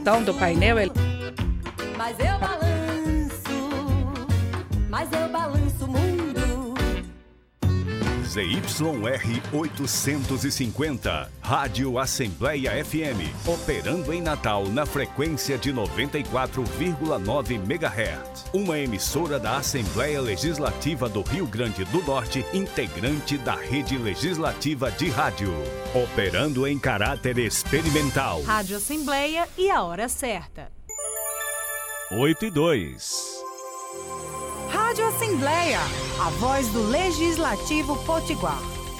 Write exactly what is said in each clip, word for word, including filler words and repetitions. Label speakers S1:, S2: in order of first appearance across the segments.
S1: então do painel.
S2: Mas eu balanço, mas eu balanço o mundo.
S3: Z Y R oitocentos e cinquenta, Rádio Assembleia F M, operando em Natal na frequência de noventa e quatro vírgula nove megahertz. Uma emissora da Assembleia Legislativa do Rio Grande do Norte, integrante da Rede Legislativa de Rádio. Operando em caráter experimental.
S4: Rádio Assembleia e a hora certa.
S3: oito e dois.
S4: Rádio Assembleia, a voz do Legislativo Potiguar.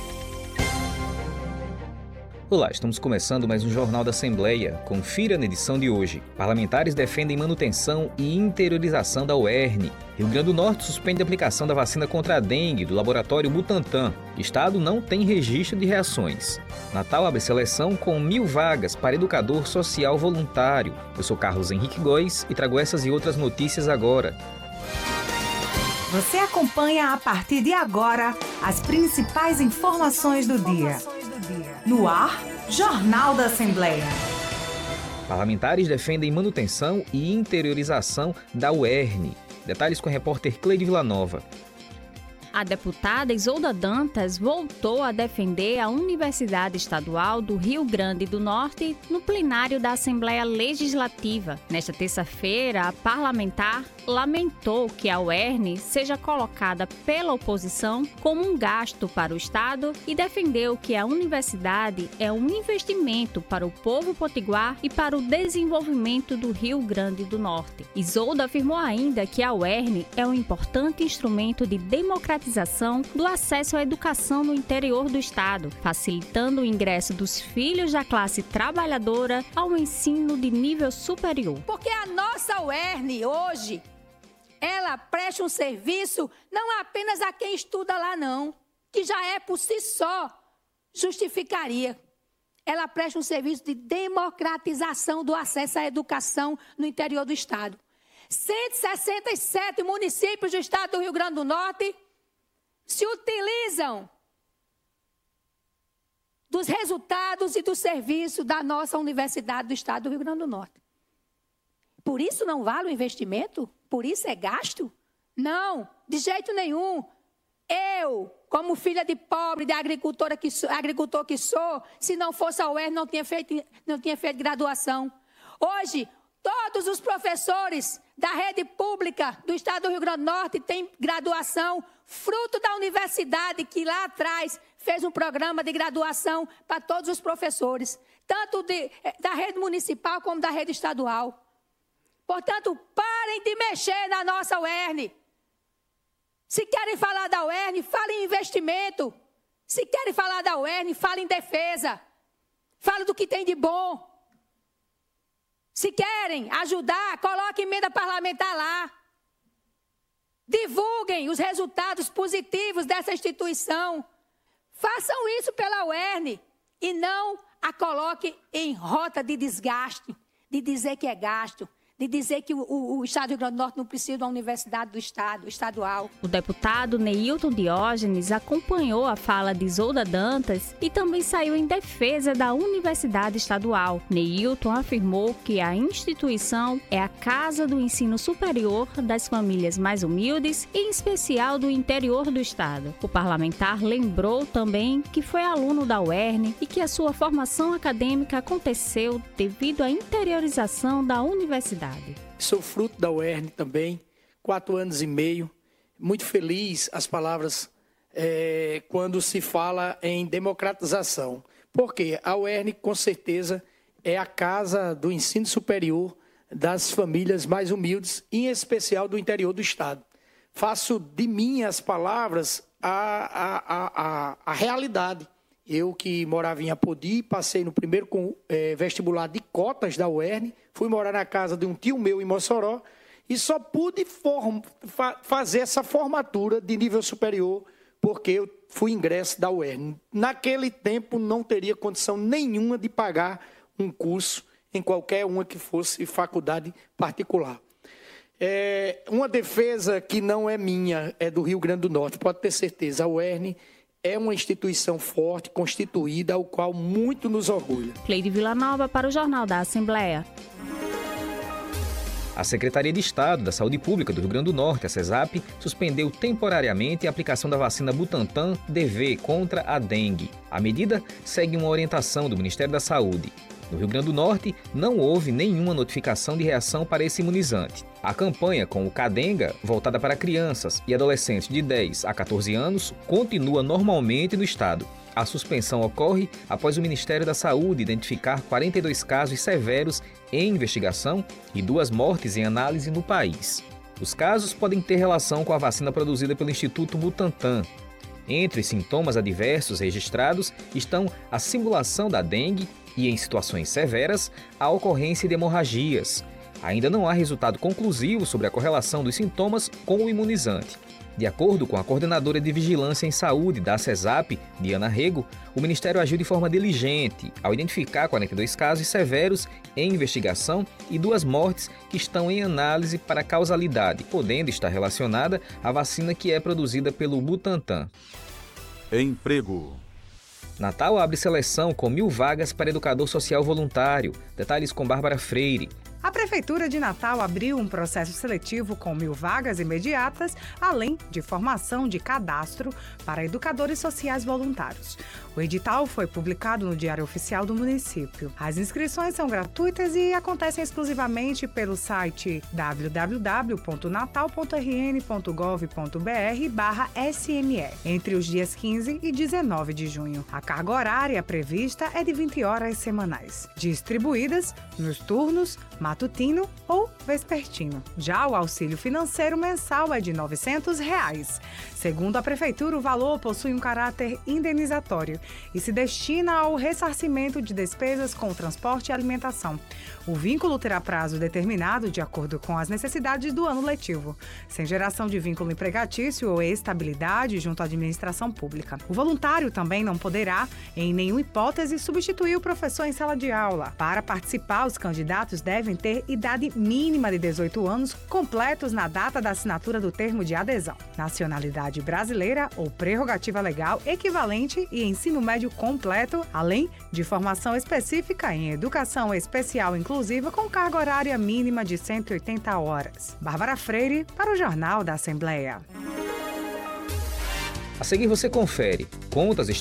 S5: Olá, estamos começando mais um Jornal da Assembleia. Confira na edição de hoje. Parlamentares defendem manutenção e interiorização da U E R N. Rio Grande do Norte suspende a aplicação da vacina contra a dengue do laboratório Butantan. Estado não tem registro de reações. Natal abre seleção com mil vagas para educador social voluntário. Eu sou Carlos Henrique Góes e trago essas e outras notícias agora.
S4: Você acompanha a partir de agora as principais informações do dia. No ar, Jornal da Assembleia.
S5: Parlamentares defendem manutenção e interiorização da U E R N. Detalhes com a repórter Cleide Villanova.
S6: A deputada Isolda Dantas voltou a defender a Universidade Estadual do Rio Grande do Norte no plenário da Assembleia Legislativa. Nesta terça-feira, a parlamentar lamentou que a U E R N seja colocada pela oposição como um gasto para o Estado e defendeu que a universidade é um investimento para o povo potiguar e para o desenvolvimento do Rio Grande do Norte. Isolda afirmou ainda que a U E R N é um importante instrumento de democratização do acesso à educação no interior do Estado, facilitando o ingresso dos filhos da classe trabalhadora ao ensino de nível superior.
S7: Porque a nossa U E R N hoje, ela presta um serviço não apenas a quem estuda lá não, que já é por si só justificaria. Ela presta um serviço de democratização do acesso à educação no interior do Estado. cento e sessenta e sete municípios do Estado do Rio Grande do Norte se utilizam dos resultados e do serviço da nossa Universidade do Estado do Rio Grande do Norte. Por isso não vale o investimento? Por isso é gasto? Não, de jeito nenhum. Eu, como filha de pobre, de agricultora que sou, agricultor que sou, se não fosse a U E R N, não tinha feito, não tinha feito graduação. Hoje, todos os professores da rede pública do Estado do Rio Grande do Norte têm graduação, fruto da universidade que lá atrás fez um programa de graduação para todos os professores, tanto de, da rede municipal como da rede estadual. Portanto, parem de mexer na nossa U E R N. Se querem falar da U E R N, falem em investimento. Se querem falar da U E R N, falem em defesa. Falem do que tem de bom. Se querem ajudar, coloquem emenda parlamentar lá. Divulguem os resultados positivos dessa instituição. Façam isso pela U E R N e não a coloquem em rota de desgaste, de dizer que é gasto, de dizer que o, o, o Estado do Rio Grande do Norte não precisa de uma universidade do Estado, estadual.
S6: O deputado Neilton Diógenes acompanhou a fala de Isolda Dantas e também saiu em defesa da Universidade Estadual. Neilton afirmou que a instituição é a casa do ensino superior das famílias mais humildes e, em especial, do interior do Estado. O parlamentar lembrou também que foi aluno da U E R N e que a sua formação acadêmica aconteceu devido à interiorização da universidade.
S8: Sou fruto da U E R N também, quatro anos e meio. Muito feliz as palavras é, quando se fala em democratização. Porque a U E R N, com certeza, é a casa do ensino superior das famílias mais humildes, em especial do interior do Estado. Faço de minhas palavras a, a, a, a, a realidade. Eu que morava em Apodi, passei no primeiro com, é, vestibular de cotas da U E R N, fui morar na casa de um tio meu em Mossoró e só pude form, fa, fazer essa formatura de nível superior porque eu fui ingresso da U E R N. Naquele tempo não teria condição nenhuma de pagar um curso em qualquer uma que fosse faculdade particular. É uma defesa que não é minha, é do Rio Grande do Norte, pode ter certeza. A U E R N é uma instituição forte, constituída, ao qual muito nos orgulha.
S6: Cleide Villanova para o Jornal da Assembleia.
S5: A Secretaria de Estado da Saúde Pública do Rio Grande do Norte, a CESAP, suspendeu temporariamente a aplicação da vacina Butantan D V contra a dengue. A medida segue uma orientação do Ministério da Saúde. No Rio Grande do Norte, não houve nenhuma notificação de reação para esse imunizante. A campanha com o Cadenga, voltada para crianças e adolescentes de dez a quatorze anos, continua normalmente no estado. A suspensão ocorre após o Ministério da Saúde identificar quarenta e dois casos severos em investigação e duas mortes em análise no país. Os casos podem ter relação com a vacina produzida pelo Instituto Butantan. Entre os sintomas adversos registrados estão a simulação da dengue e, em situações severas, a ocorrência de hemorragias. Ainda não há resultado conclusivo sobre a correlação dos sintomas com o imunizante. De acordo com a coordenadora de Vigilância em Saúde da CESAP, Diana Rego, o Ministério agiu de forma diligente ao identificar quarenta e dois casos severos em investigação e duas mortes que estão em análise para causalidade, podendo estar relacionada à vacina que é produzida pelo Butantan.
S3: Emprego.
S5: Natal abre seleção com mil vagas para educador social voluntário. Detalhes com Bárbara Freire.
S4: A Prefeitura de Natal abriu um processo seletivo com mil vagas imediatas, além de formação de cadastro para educadores sociais voluntários. O edital foi publicado no Diário Oficial do município. As inscrições são gratuitas e acontecem exclusivamente pelo site w w w ponto natal ponto r n ponto gov ponto b r barra S M E, entre os dias quinze e dezenove de junho. A carga horária prevista é de vinte horas semanais, distribuídas nos turnos matutino ou vespertino. Já o auxílio financeiro mensal é de novecentos reais. Segundo a Prefeitura, o valor possui um caráter indenizatório e se destina ao ressarcimento de despesas com transporte e alimentação. O vínculo terá prazo determinado de acordo com as necessidades do ano letivo, sem geração de vínculo empregatício ou estabilidade junto à administração pública. O voluntário também não poderá, em nenhuma hipótese, substituir o professor em sala de aula. Para participar, os candidatos devem ter idade mínima de dezoito anos, completos na data da assinatura do termo de adesão, nacionalidade brasileira ou prerrogativa legal equivalente e ensino médio completo, além de formação específica em educação especial inclusiva com carga horária mínima de cento e oitenta horas. Bárbara Freire, para o Jornal da Assembleia.
S5: A seguir você confere contas